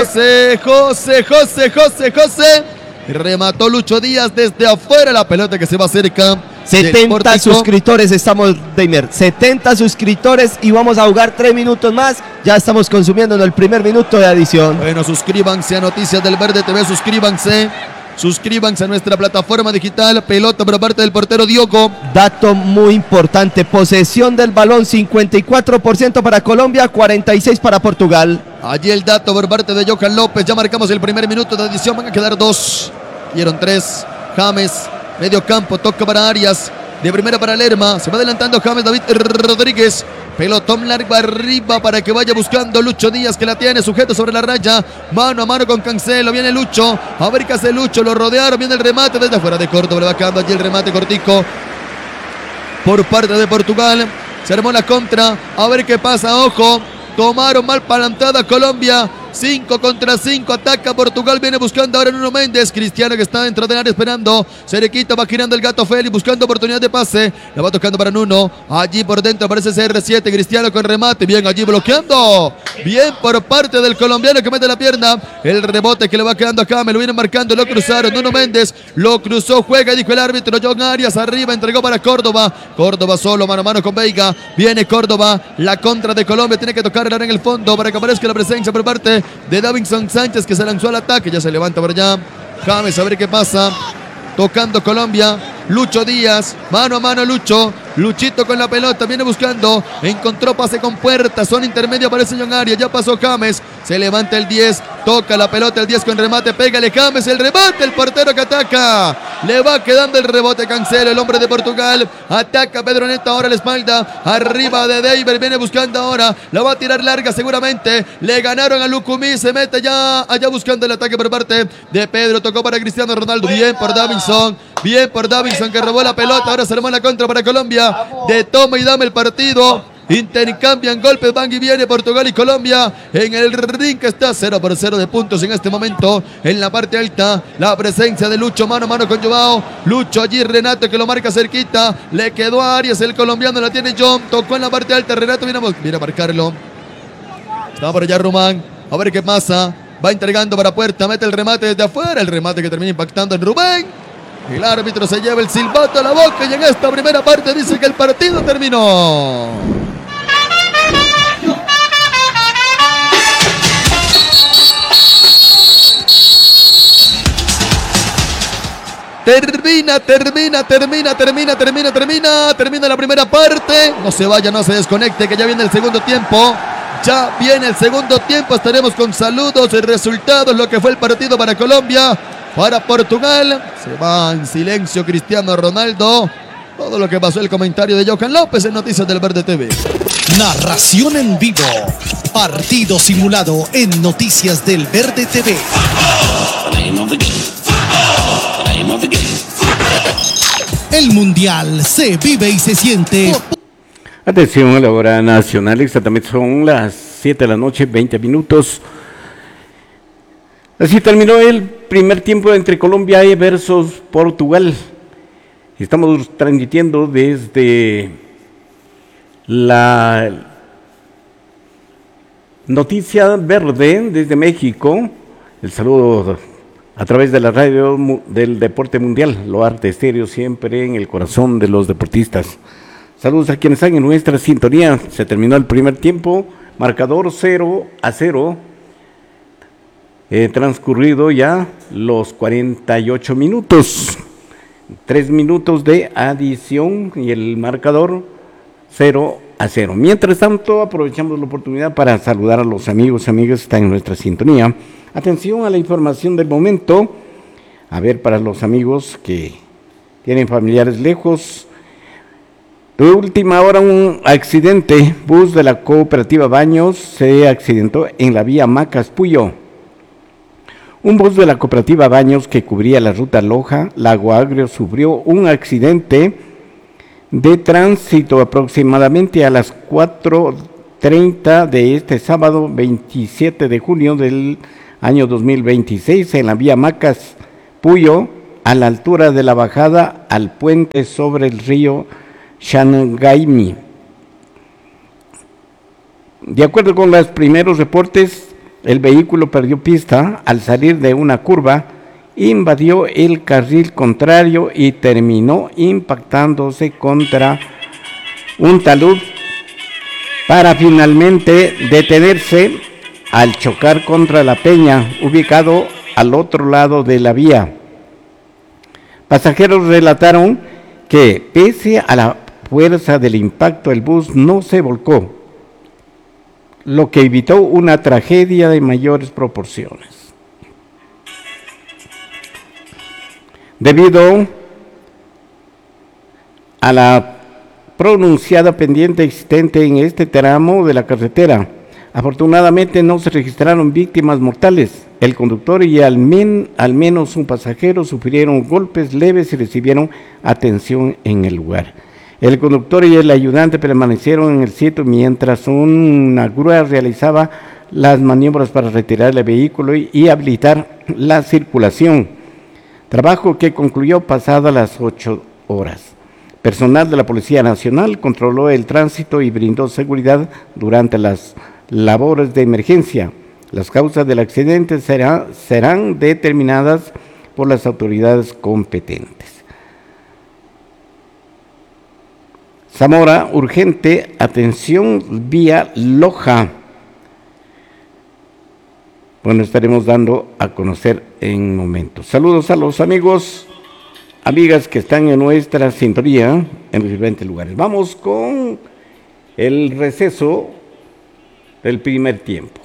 José. Remató Lucho Díaz desde afuera, la pelota que se va cerca. 70 suscriptores estamos, Deimer. 70 suscriptores y vamos a jugar 3 minutos más. Ya estamos consumiendo en el primer minuto de adición. Bueno, suscríbanse a Noticias del Verde TV, suscríbanse a nuestra plataforma digital. Pelota por parte del portero Diogo. Dato muy importante, posesión del balón 54% para Colombia, 46% para Portugal. Allí el dato por parte de Johan López. Ya marcamos el primer minuto de adición, van a quedar 2. Dieron 3. James, medio campo, toca para Arias. De primera para Lerma, se va adelantando James David Rodríguez. Pelotón largo arriba para que vaya buscando Lucho Díaz, que la tiene sujeto sobre la raya. Mano a mano con Cancelo, viene Lucho. A ver qué hace Lucho, lo rodearon, viene el remate desde afuera de Córdoba. Le va quedando allí el remate cortico por parte de Portugal. Se armó la contra, a ver qué pasa, ojo. Tomaron mal palantada Colombia. 5 contra 5, ataca Portugal, viene buscando ahora Nuno Méndez, Cristiano que está dentro del área esperando, Cerequita va girando el gato Félix buscando oportunidad de pase, la va tocando para Nuno, allí por dentro aparece CR7, Cristiano con remate, bien allí bloqueando, bien por parte del colombiano que mete la pierna, el rebote que le va quedando acá, me lo vienen marcando, lo cruzaron, Nuno Méndez, lo cruzó, juega, dijo el árbitro, John Arias arriba, entregó para Córdoba solo, mano a mano con Veiga, viene Córdoba, la contra de Colombia, tiene que tocar en el fondo para que aparezca la presencia por parte de Davinson Sánchez que se lanzó al ataque, ya se levanta por allá James, a ver qué pasa, tocando Colombia, Lucho Díaz, mano a mano Luchito con la pelota, viene buscando, encontró pase con Puerta, zona intermedia aparece John Arias, ya pasó James, se levanta el 10, toca la pelota el 10 con remate, pégale James, el remate, el portero que ataca, le va quedando el rebote Cancelo, el hombre de Portugal, ataca Pedro Neto ahora a la espalda, arriba de Deiber, viene buscando ahora, la va a tirar larga seguramente, le ganaron a Lucumí, se mete ya allá buscando el ataque por parte de Pedro, tocó para Cristiano Ronaldo, bien por Davinson que robó la pelota, ahora se armó la contra para Colombia, de toma y dame el partido, intercambian golpes, van y viene Portugal y Colombia en el ring que está 0-0 de puntos en este momento, en la parte alta, la presencia de Lucho, mano a mano con Joao, Lucho allí, Renato que lo marca cerquita, le quedó a Arias, el colombiano la tiene John, tocó en la parte alta, Renato viene a marcarlo, está por allá Román, a ver qué pasa, va entregando para Puerta, mete el remate desde afuera, el remate que termina impactando en Rubén. El árbitro se lleva el silbato a la boca y en esta primera parte dice que el partido terminó. Termina la primera parte. No se vaya, no se desconecte, que ya viene el segundo tiempo. Estaremos con saludos y resultados, lo que fue el partido para Colombia. Para Portugal, se va en silencio Cristiano Ronaldo. Todo lo que pasó, el comentario de Johan López en Noticias del Verde TV. Narración en vivo. Partido simulado en Noticias del Verde TV. El Mundial se vive y se siente. Atención a la hora nacional, exactamente son las 7 de la noche, 20 minutos. Así terminó el primer tiempo entre Colombia versus Portugal. Estamos transmitiendo desde la Noticia Verde, desde México. El saludo a través de la radio del Deporte Mundial, Loarte Estéreo, siempre en el corazón de los deportistas. Saludos a quienes están en nuestra sintonía. Se terminó el primer tiempo, marcador 0-0. Transcurrido ya los 48 minutos, 3 minutos de adición y el marcador 0-0. Mientras tanto, aprovechamos la oportunidad para saludar a los amigos y amigas que están en nuestra sintonía. Atención a la información del momento. A ver, para los amigos que tienen familiares lejos. De última hora, un accidente. Bus de la cooperativa Baños se accidentó en la vía Macas-Puyo. Un bus de la cooperativa Baños que cubría la ruta Loja-Lago Agrio sufrió un accidente de tránsito aproximadamente a las 4:30 de este sábado 27 de junio del año 2026 en la vía Macas-Puyo, a la altura de la bajada al puente sobre el río Shangaimi. De acuerdo con los primeros reportes, el vehículo perdió pista al salir de una curva, invadió el carril contrario y terminó impactándose contra un talud para finalmente detenerse al chocar contra la peña, ubicado al otro lado de la vía. Pasajeros relataron que pese a la fuerza del impacto, el bus no se volcó, lo que evitó una tragedia de mayores proporciones. Debido a la pronunciada pendiente existente en este tramo de la carretera, afortunadamente no se registraron víctimas mortales. El conductor y al menos un pasajero sufrieron golpes leves y recibieron atención en el lugar. El conductor y el ayudante permanecieron en el sitio mientras una grúa realizaba las maniobras para retirar el vehículo y habilitar la circulación, trabajo que concluyó pasadas las 8 horas. Personal de la Policía Nacional controló el tránsito y brindó seguridad durante las labores de emergencia. Las causas del accidente serán determinadas por las autoridades competentes. Zamora, urgente, atención vía Loja. Bueno, estaremos dando a conocer en momentos. Saludos a los amigos, amigas que están en nuestra sintonía en diferentes lugares. Vamos con el receso del primer tiempo.